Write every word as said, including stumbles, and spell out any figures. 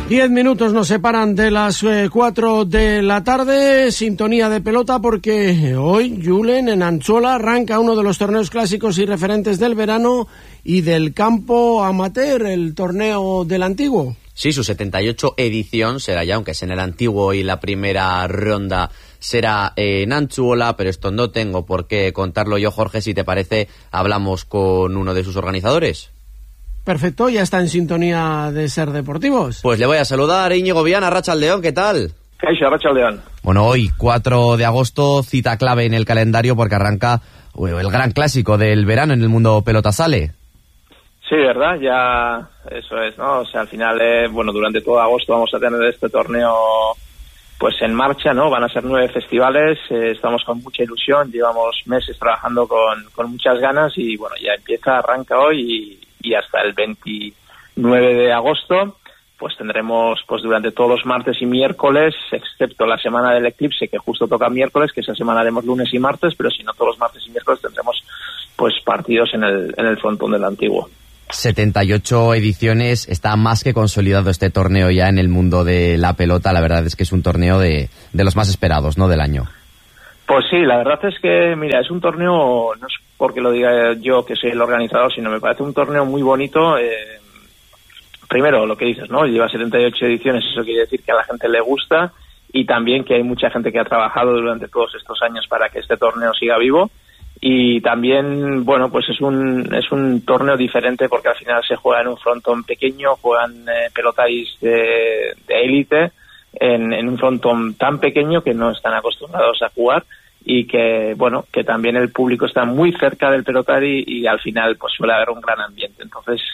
Diez minutos nos separan de las eh, cuatro de la tarde, sintonía de pelota porque hoy, Julen, en Anchola arranca uno de los torneos clásicos y referentes del verano y del campo amateur, el torneo del Antiguo. Sí, su setenta y ocho edición será ya, aunque es en el Antiguo y la primera ronda será en Anchuola, pero esto no tengo por qué contarlo yo, Jorge. Si te parece, hablamos con uno de sus organizadores. Perfecto, ya está en sintonía de Ser Deportivos. Pues le voy a saludar, Íñigo Viana, Arratsaldeon, ¿qué tal? Kaixo, Arratsaldeon. Bueno, hoy, cuatro de agosto, cita clave en el calendario porque arranca bueno, el gran clásico del verano en el mundo pelota sale. Sí, verdad, ya eso es, ¿no? O sea, al final, eh, bueno, durante todo agosto vamos a tener este torneo pues en marcha, ¿no? Van a ser nueve festivales, eh, estamos con mucha ilusión, llevamos meses trabajando con, con muchas ganas y bueno, ya empieza, arranca hoy y, y hasta el veintinueve de agosto pues tendremos pues durante todos los martes y miércoles, excepto la semana del eclipse que justo toca miércoles, que esa semana haremos lunes y martes, pero si no todos los martes y miércoles tendremos pues partidos en el, en el frontón del Antiguo. setenta y ocho ediciones, está más que consolidado este torneo ya en el mundo de la pelota. La verdad es que es un torneo de, de los más esperados, ¿no?, del año. Pues sí, la verdad es que, mira, es un torneo, no es porque lo diga yo que soy el organizador, sino me parece un torneo muy bonito. Eh, primero, lo que dices, ¿no? Lleva setenta y ocho ediciones, eso quiere decir que a la gente le gusta y también que hay mucha gente que ha trabajado durante todos estos años para que este torneo siga vivo. Y también, bueno, pues es un es un torneo diferente porque al final se juega en un frontón pequeño, juegan eh, pelotaris de élite en, en un frontón tan pequeño que no están acostumbrados a jugar y que, bueno, que también el público está muy cerca del pelotari y al final pues suele haber un gran ambiente. Entonces